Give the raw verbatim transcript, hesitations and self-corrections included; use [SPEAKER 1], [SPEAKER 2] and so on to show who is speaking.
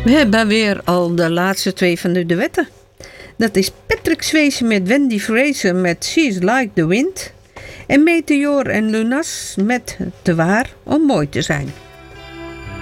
[SPEAKER 1] We hebben weer al de laatste twee van de duetten. Dat is Patrick Swayze met Wendy Fraser met She's Like the Wind. En Meteor en Lunas met Te Waar om Mooi te Zijn.